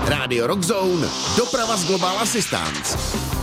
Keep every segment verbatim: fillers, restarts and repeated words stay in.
Rádio Rockzone, doprava z Global Assistance.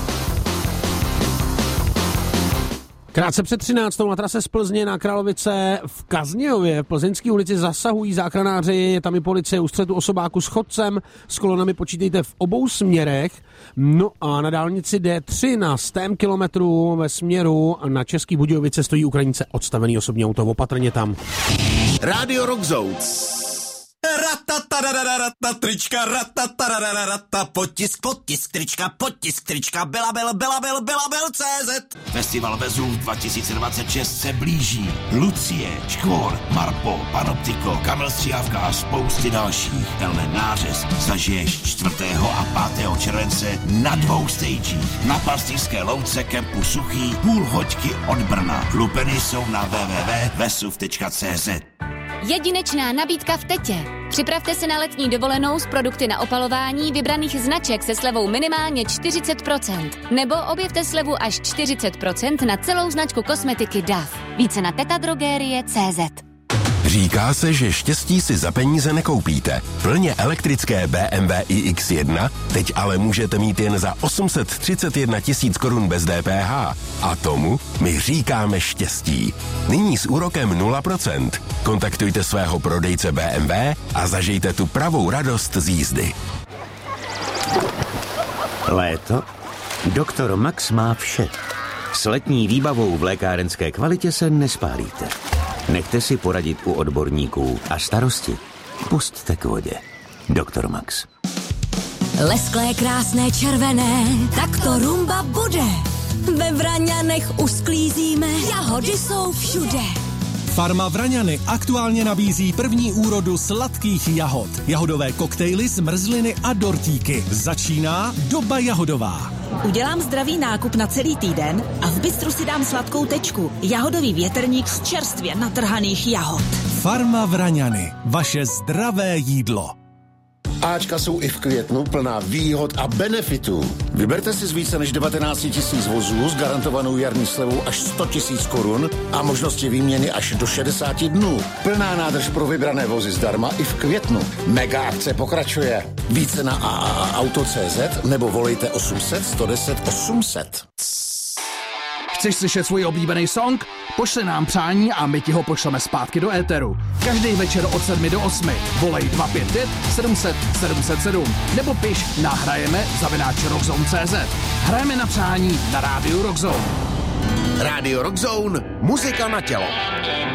Krátce před třináctou na trase z Plzně na Kralovice v Kaznějově v Plzeňské ulici zasahují záchranáři, je tam i policie u střetu osobáku s chodcem, s kolonami počítejte v obou směrech. No a na dálnici D tři na stém kilometru ve směru na Český Budějovice stojí Ukrajince odstavený osobní auto, opatrně tam. Rádio Rockzone. Ratatarararata, trička, ratatarararata, potisk, potisk, trička, potisk, trička, byla, byla, byla, byla, byla, byla, C Z. Festival Vezův dva tisíce dvacet šest se blíží. Lucie, Škvor, Marpo, Panoptiko, Kamil Stříhavka a spousty dalších. Tenhle nářez zažiješ čtvrtého a pátého července na dvou stagích. Na Pastýřské louce kempu Suchý, půl hoďky od Brna. Lupeny jsou na w w w tečka vesuv tečka c z. Jedinečná nabídka v Tetě. Připravte se na letní dovolenou s produkty na opalování vybraných značek se slevou minimálně čtyřicet procent. Nebo objevte slevu až čtyřicet procent na celou značku kosmetiky D A F. Více na tetadrogerie tečka cé zet. Říká se, že štěstí si za peníze nekoupíte. Plně elektrické B M W i X jedna teď ale můžete mít jen za osm set třicet jedna tisíc korun bez D P H. A tomu my říkáme štěstí. Nyní s úrokem nula procent. Kontaktujte svého prodejce B M W a zažijte tu pravou radost z jízdy. Léto? Doktor Max má vše. S letní výbavou v lékárenské kvalitě se nespálíte. Nechte si poradit u odborníků a starosti pusťte k vodě. Doktor Max. Lesklé, krásné, červené, tak to rumba bude. Ve Vraňanech usklízíme, jahody jsou všude. Farma Vraňany aktuálně nabízí první úrodu sladkých jahod. Jahodové koktejly, zmrzliny a dortíky. Začíná doba jahodová. Udělám zdravý nákup na celý týden a v bistru si dám sladkou tečku. Jahodový větrník z čerstvě natrhaných jahod. Farma Vraňany. Vaše zdravé jídlo. Ačka jsou i v květnu plná výhod a benefitů. Vyberte si z více než devatenáct tisíc vozů s garantovanou jarní slevou až sto tisíc korun a možnosti výměny až do šedesát dnů. Plná nádrž pro vybrané vozy zdarma i v květnu. Mega akce pokračuje. Více na a a a auto tečka cé zet nebo volejte osm set, sto deset, osm set. Chceš slyšet svůj oblíbený song? Pošli nám přání a my ti ho pošleme zpátky do éteru. Každý večer od sedmi do osmi. Volej dva pět pět sedm set sedm set sedm nebo piš na hrajeme zavináč rockzone tečka cé zet. Hrajeme na přání na rádiu Rockzone. Rádio Rockzone, muzika na tělo.